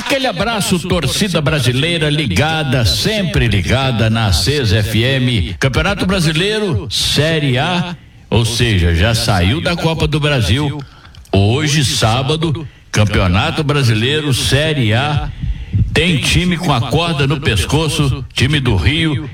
Aquele abraço, torcida brasileira ligada, sempre ligada na Acesa FM. Campeonato Brasileiro, Série A, ou seja, já saiu da Copa do Brasil. Hoje, sábado, Campeonato Brasileiro, Série A. Tem time com a corda no pescoço, time do Rio.